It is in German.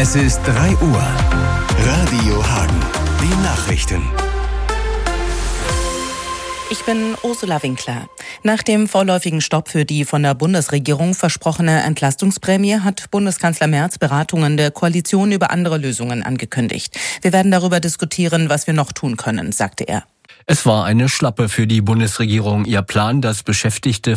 Es ist 3 Uhr. Radio Hagen. Die Nachrichten. Ich bin Ursula Winkler. Nach dem vorläufigen Stopp für die von der Bundesregierung versprochene Entlastungsprämie hat Bundeskanzler Merz Beratungen der Koalition über andere Lösungen angekündigt. Wir werden darüber diskutieren, was wir noch tun können, sagte er. Es war eine Schlappe für die Bundesregierung. Ihr Plan, dass Beschäftigte